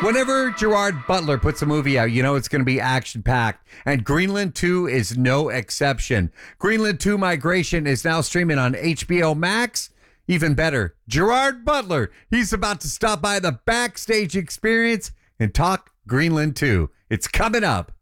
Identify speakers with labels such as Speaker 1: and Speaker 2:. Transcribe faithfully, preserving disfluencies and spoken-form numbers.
Speaker 1: Whenever Gerard Butler puts a movie out, you know it's going to be action-packed, and Greenland two is no exception. Greenland two Migration is now streaming on H B O Max. Even better, Gerard Butler, he's about to stop by the Backstage Experience and talk Greenland two. It's coming up